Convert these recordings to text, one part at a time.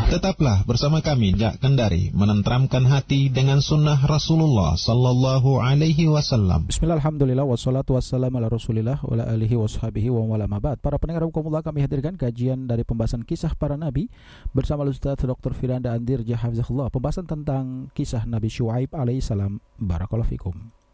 Tetaplah bersama kami Jak Kendari menenteramkan hati dengan sunnah Rasulullah sallallahu alaihi wasallam. Bismillah, alhamdulillah, wassalatu wassalamu ala Rasulillah wa ala alihi washabihi wa wala mabad. Para pendengar hukumullah, kami hadirkan kajian dari pembahasan kisah para nabi bersama Ustaz Dr. Firanda Andir Hafizahullah. Pembahasan tentang kisah Nabi Syuaib alaihissalam. Barakallahu fikum.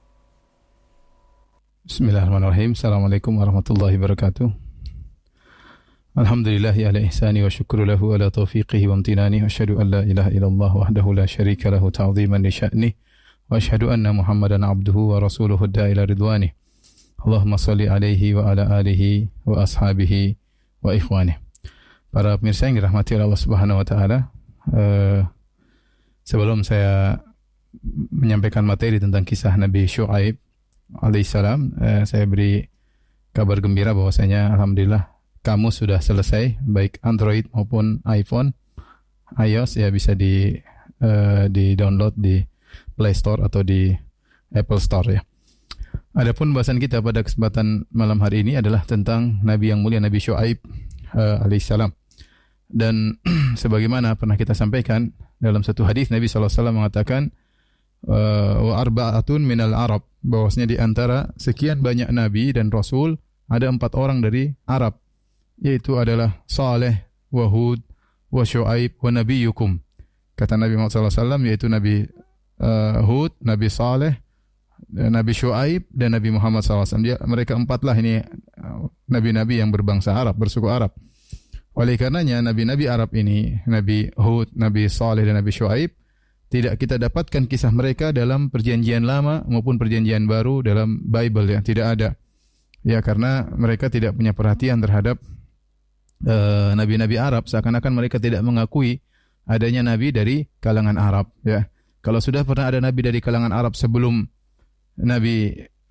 Bismillahirrahmanirrahim. Assalamualaikum warahmatullahi wabarakatuh. Alhamdulillahi ala ihsani wa syukru lahu ala taufiqihi wa amtinani wa asyhadu an la ilaha illallah wahdahu la syarika lahu ta'ziman li sya'nih wa asyhadu anna Muhammadan abduhu wa rasuluhu da'ila ridwanih. Allahumma salli alaihi wa ala alihi wa ashabihi wa ikhwanih. Para pemirsa yang dirahmati Allah Subhanahu wa taala, sebelum saya menyampaikan materi tentang kisah Nabi Syuaib alaihissalam, saya beri kabar gembira bahwasanya alhamdulillah kamu sudah selesai, baik Android maupun iPhone, iOS, ya bisa di download di Play Store atau di Apple Store ya. Adapun bahasan kita pada kesempatan malam hari ini adalah tentang Nabi yang mulia Nabi Syuaib alaihissalam. Dan sebagaimana pernah kita sampaikan dalam satu hadis, Nabi SAW mengatakan wa arba'atun minal Arab, bahwasanya di antara sekian banyak nabi dan rasul ada 4 orang dari Arab, yaitu adalah Saleh, wa Hud, wa Syuaib, wa Nabiyukum. Kata Nabi Muhammad SAW, yaitu Nabi Hud, Nabi Saleh, Nabi Syuaib, dan Nabi Muhammad SAW. Mereka 4 lah ini nabi-nabi yang berbangsa Arab, bersuku Arab. Oleh karenanya nabi-nabi Arab ini, Nabi Hud, Nabi Saleh, dan Nabi Syuaib, tidak kita dapatkan kisah mereka dalam perjanjian lama maupun perjanjian baru dalam Bible ya, tidak ada. Ya, karena mereka tidak punya perhatian terhadap nabi-nabi Arab, seakan-akan mereka tidak mengakui adanya nabi dari kalangan Arab ya. Kalau sudah pernah ada nabi dari kalangan Arab sebelum nabi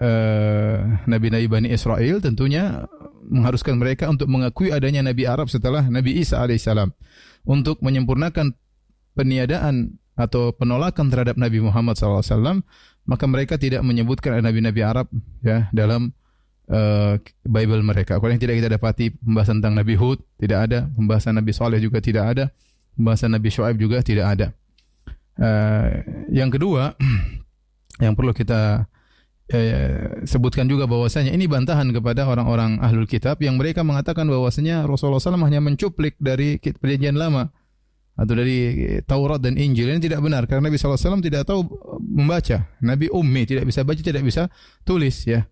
Bani Israel, tentunya mengharuskan mereka untuk mengakui adanya nabi Arab setelah Nabi Isa alaihissalam. Untuk menyempurnakan peniadaan atau penolakan terhadap Nabi Muhammad SAW, maka mereka tidak menyebutkan nabi-nabi Arab ya dalam Bible mereka. Kalau yang tidak kita dapati pembahasan tentang Nabi Hud tidak ada, pembahasan Nabi Saleh juga tidak ada, pembahasan Nabi Syuaib juga tidak ada. Yang kedua yang perlu kita sebutkan juga bahwasanya ini bantahan kepada orang-orang ahlul kitab yang mereka mengatakan bahwasanya Rasulullah SAW hanya mencuplik dari perjanjian lama atau dari Taurat dan Injil. Ini tidak benar, karena Nabi SAW tidak tahu membaca. Nabi ummi, tidak bisa baca, tidak bisa tulis ya.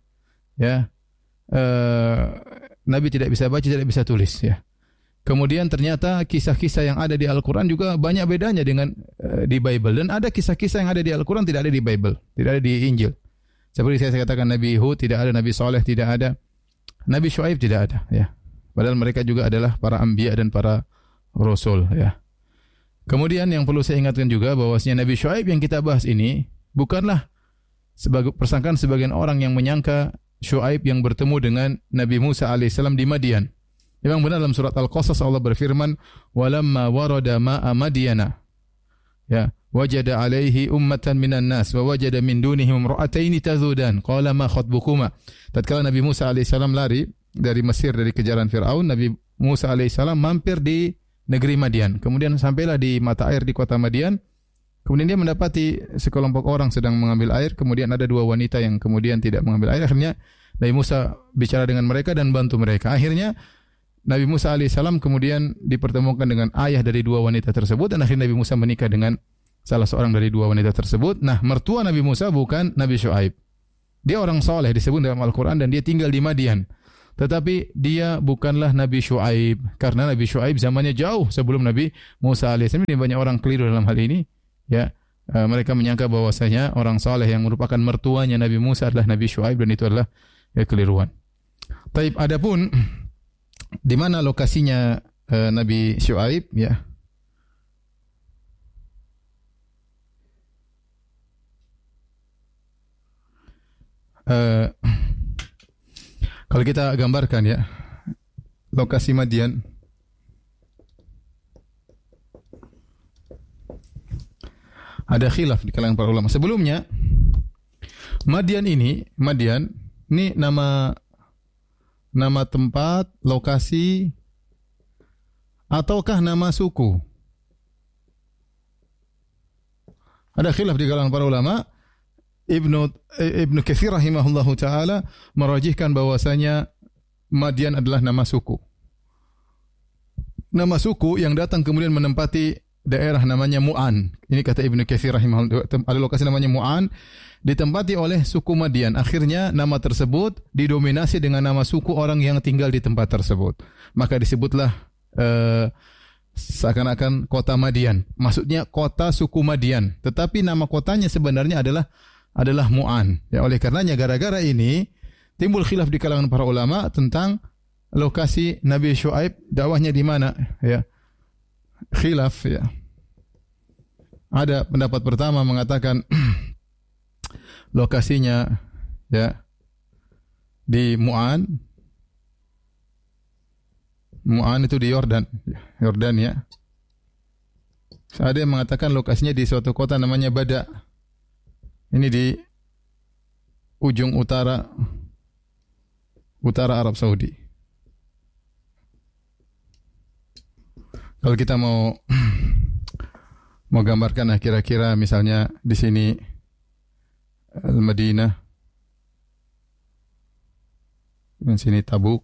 Nabi tidak bisa baca, tidak bisa tulis ya. Kemudian ternyata kisah-kisah yang ada di Al-Quran juga banyak bedanya dengan di Bible. Dan ada kisah-kisah yang ada di Al-Quran tidak ada di Bible, tidak ada di Injil. Seperti saya katakan, Nabi Hud tidak ada, Nabi Saleh tidak ada, Nabi Syuaib tidak ada ya. Padahal mereka juga adalah para anbiya dan para rasul ya. Kemudian yang perlu saya ingatkan juga bahwasanya Nabi Syuaib yang kita bahas ini bukanlah sebagai persangkaan sebagian orang yang menyangka Syuaib yang bertemu dengan Nabi Musa alaihissalam di Madian. Memang benar dalam surat Al-Qasas Allah berfirman, "Walamma warada ma'a Madyana." Ya, wajada alaihi ummatan minan nas wa wajada min dunihim imra'ataini tazudan. Qala ma khatbukuma. Tatkala Nabi Musa alaihissalam lari dari Mesir dari kejaran Firaun, Nabi Musa alaihissalam mampir di negeri Madian. Kemudian sampailah di mata air di kota Madian. Kemudian dia mendapati sekelompok orang sedang mengambil air, kemudian ada 2 wanita yang kemudian tidak mengambil air. Akhirnya Nabi Musa bicara dengan mereka dan bantu mereka. Akhirnya Nabi Musa alaihissalam kemudian dipertemukan dengan ayah dari 2 wanita tersebut, dan akhirnya Nabi Musa menikah dengan salah seorang dari 2 wanita tersebut. Nah, mertua Nabi Musa bukan Nabi Syuaib. Dia orang saleh disebut dalam Al-Quran dan dia tinggal di Madian. Tetapi dia bukanlah Nabi Syuaib, karena Nabi Syuaib zamannya jauh sebelum Nabi Musa alaihissalam. Ini banyak orang keliru dalam hal ini. Ya, mereka menyangka bahwasanya orang saleh yang merupakan mertuanya Nabi Musa adalah Nabi Syuaib, dan itu adalah keliruan. Taib, adapun di mana lokasinya Nabi Syuaib ya? Kalau kita gambarkan ya, lokasi Madian ada khilaf di kalangan para ulama. Sebelumnya Madian ini nama tempat, lokasi, ataukah nama suku? Ada khilaf di kalangan para ulama. Ibnu Katsir rahimahullahu taala merajihkan bahwasanya Madian adalah nama suku. Nama suku yang datang kemudian menempati daerah namanya Mu'an. Ini kata Ibnu Katsir rahimahullah, ada lokasi namanya Mu'an ditempati oleh suku Madian. Akhirnya nama tersebut didominasi dengan nama suku orang yang tinggal di tempat tersebut. Maka disebutlah seakan-akan kota Madian. Maksudnya kota suku Madian. Tetapi nama kotanya sebenarnya adalah Mu'an. Ya, oleh karenanya gara-gara ini timbul khilaf di kalangan para ulama tentang lokasi Nabi Syuaib, dakwahnya di mana, ya. Khilaf, ya. Ada pendapat pertama mengatakan lokasinya, ya, di Mu'an. Mu'an itu di Yordania. Ada yang mengatakan lokasinya di suatu kota namanya Bada. Ini di ujung utara Arab Saudi. Kalau kita mau gambarkan kira-kira misalnya di sini Al-Madinah, di sini Tabuk.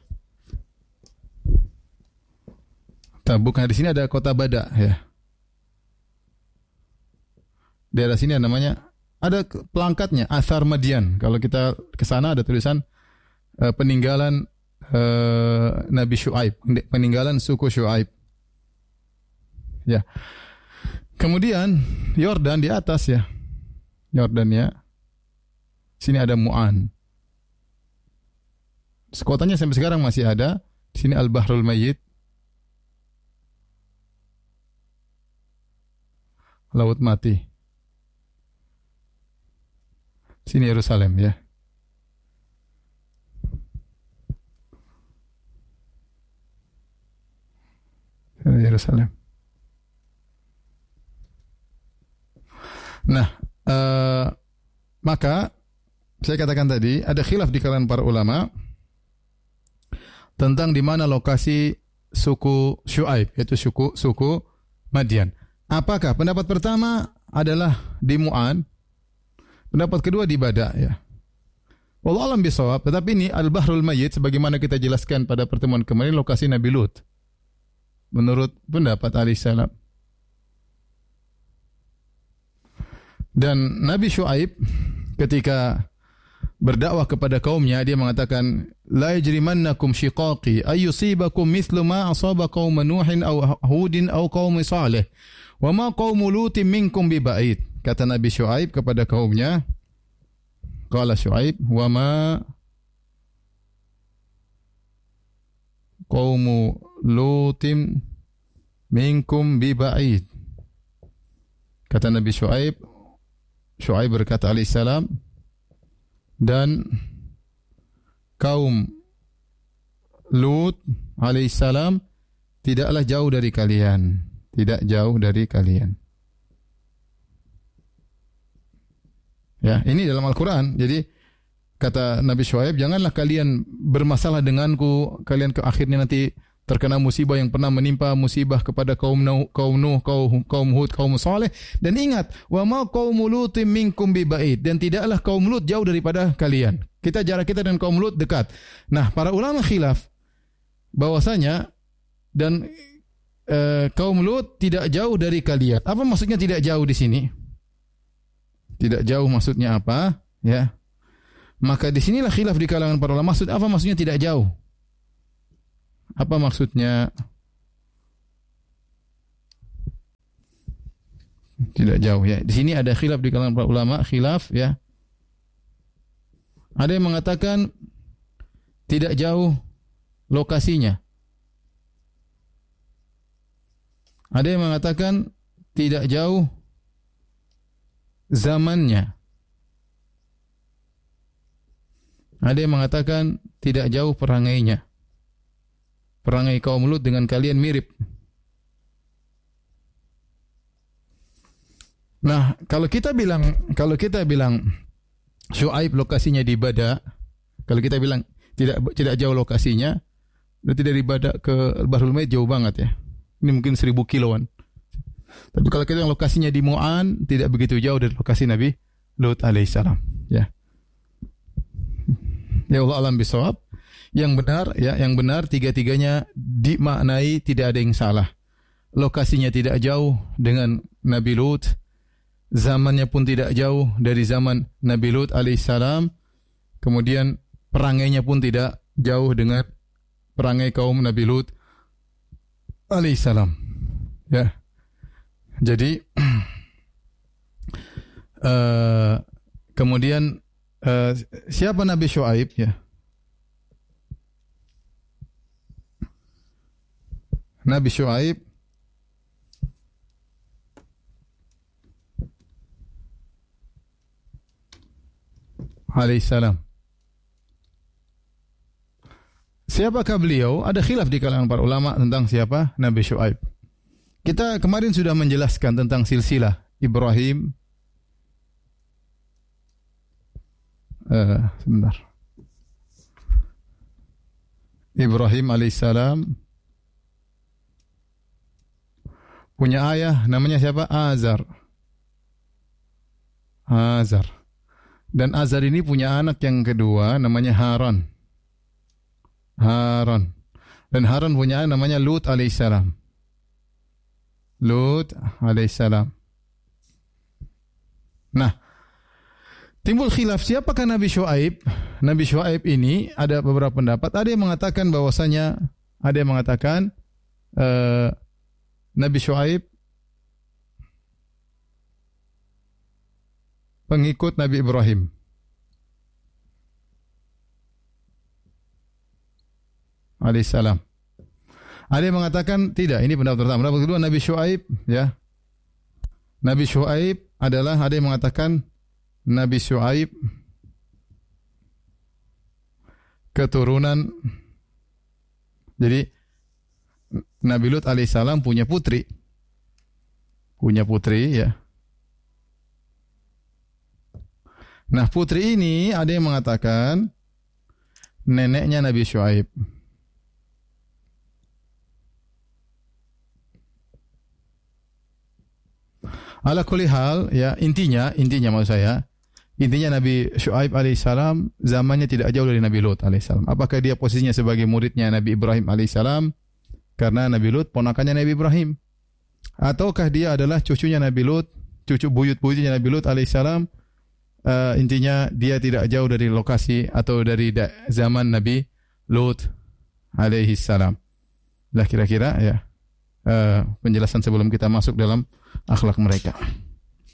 Nah di sini ada kota Bada, ya. Daerah sini namanya, ada pelangkatnya Athar Madian. Kalau kita ke sana ada tulisan peninggalan Nabi Syuaib, peninggalan suku Syuaib. Ya. Kemudian Yordan di atas, ya. Yordania. Sini ada Mu'an. Kotanya sampai sekarang masih ada. Di sini Al-Bahrul Mayyit. Laut Mati. Sini Yerusalem, ya. Yerusalem. Nah, maka saya katakan tadi ada khilaf di kalangan para ulama tentang di mana lokasi suku Syuaib, yaitu suku Madian. Apakah pendapat pertama adalah di Mu'an, pendapat kedua di Bada, ya. Wallahu a'lam bishawab, tetapi ini Al-Bahrul Mayyit sebagaimana kita jelaskan pada pertemuan kemarin lokasi Nabi Lut. Menurut pendapat alaihissalam. Dan Nabi Syuaib ketika berdakwah kepada kaumnya, dia mengatakan, la yajrimannakum shiqaqi ayyusibakum mithlu ma asaba qaum Nuhin aw Hudin aw qaum Salih wa ma qaum Lutin minkum biba'id. Kata Nabi Syuaib kepada kaumnya, qala Syuaib, wa ma qaum Lutin minkum biba'id. Kata Nabi Syuaib berkata alaihissalam, dan kaum Lut alaihissalam tidaklah jauh dari kalian, tidak jauh dari kalian. Ya, ini dalam Al-Quran. Jadi kata Nabi Syuaib, janganlah kalian bermasalah denganku, kalian ke akhirnya nanti terkena musibah yang pernah menimpa musibah kepada kaum Nuh, kaum Hud, kaum Saleh. Dan ingat, wa ma qaum Lutin minkum biba'id, dan tidaklah kaum Lut jauh daripada kalian. Jarak kita dengan kaum Lut dekat. Nah, para ulama khilaf bahwasanya dan kaum Lut tidak jauh dari kalian. Apa maksudnya tidak jauh di sini? Tidak jauh maksudnya apa? Ya. Maka di sinilah khilaf di kalangan para ulama. Apa maksudnya tidak jauh? Apa maksudnya tidak jauh, ya? Di sini ada khilaf di kalangan para ulama, khilaf, ya. Ada yang mengatakan tidak jauh lokasinya. Ada yang mengatakan tidak jauh zamannya. Ada yang mengatakan tidak jauh perangainya. Perangai kaum Lut dengan kalian mirip. Nah, kalau kita bilang Syuaib lokasinya di Bada, kalau kita bilang tidak jauh lokasinya, berarti dari Bada ke Bahrul Mayyit jauh banget, ya. Ini mungkin 1000 kiloan. Tapi kalau kita yang lokasinya di Mu'an, tidak begitu jauh dari lokasi Nabi Lut alaihissalam. Ya. Ya Allah alam bisawab. Yang benar tiga-tiganya dimaknai tidak ada yang salah. Lokasinya tidak jauh dengan Nabi Lut, zamannya pun tidak jauh dari zaman Nabi Lut alaihissalam. Kemudian perangainya pun tidak jauh dengan perangai kaum Nabi Lut alaihissalam. Ya. Jadi kemudian siapa Nabi Syuaib ya? Nabi Syuaib alaihissalam. Siapakah beliau? Ada khilaf di kalangan para ulama tentang siapa Nabi Syuaib. Kita kemarin sudah menjelaskan tentang silsilah Ibrahim. Sebentar. Ibrahim alaihissalam punya ayah namanya siapa? Azar. Dan Azar ini punya anak yang kedua namanya Haran. Dan Haran punya anak namanya Lut alaihissalam. Nah, timbul khilaf siapakah Nabi Syuaib? Nabi Syuaib ini ada beberapa pendapat. Ada yang mengatakan bahwasanya, ada yang mengatakan Nabi Syuaib pengikut Nabi Ibrahim. Alaihissalam. Ada yang mengatakan tidak, ini pendapat pertama. Pendapat kedua Nabi Syuaib ya. Nabi Syuaib adalah, ada yang mengatakan Nabi Syuaib keturunan, jadi Nabi Lut alaihissalam punya putri ya. Nah putri ini ada yang mengatakan neneknya Nabi Syuaib. Ala kulli hal ya, intinya maksud saya, intinya Nabi Syuaib alaihissalam zamannya tidak jauh dari Nabi Lut alaihissalam. Apakah dia posisinya sebagai muridnya Nabi Ibrahim alaihissalam karena Nabi Lut ponakannya Nabi Ibrahim, ataukah dia adalah cucunya Nabi Lut, cucu buyut-buyutnya Nabi Lut alaihissalam? Intinya dia tidak jauh dari lokasi atau dari zaman Nabi Lut alaihissalam. Lah kira-kira ya penjelasan sebelum kita masuk dalam akhlak mereka.